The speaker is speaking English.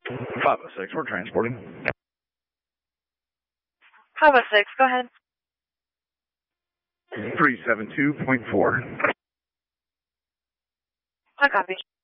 506, we're transporting. 506, go ahead. 372.4. I copy.